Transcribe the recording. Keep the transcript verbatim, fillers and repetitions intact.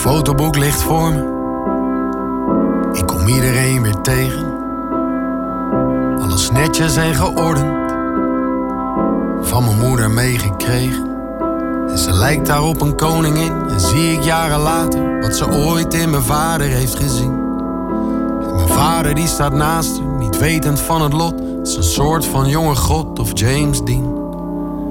fotoboek ligt voor me. Ik kom iedereen weer tegen. Alles netjes en geordend. Van mijn moeder meegekregen. En ze lijkt daar op een koningin. En zie ik jaren later wat ze ooit in mijn vader heeft gezien. En mijn vader die staat naast haar, niet wetend van het lot. Is een soort van jonge god of James Dean.